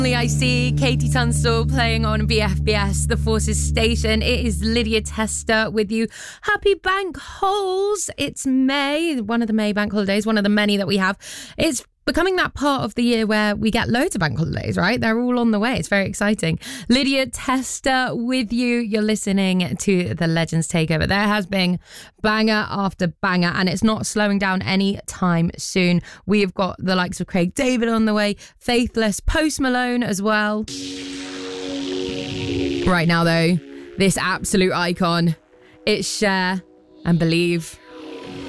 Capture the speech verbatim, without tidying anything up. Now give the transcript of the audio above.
I see Katie Tunstall playing on B F B S, the Forces station. It is Lydia Tester with you. Happy bank holes. It's May, one of the May bank holidays, one of the many that we have. It's becoming that part of the year where we get loads of bank holidays, right? They're all on the way. It's very exciting. Lydia Tester with you. You're listening to the Legends Takeover. There has been banger after banger, and it's not slowing down any time soon. We have got the likes of Craig David on the way, Faithless, Post Malone as well. Right now, though, this absolute icon, it's Cher and Believe.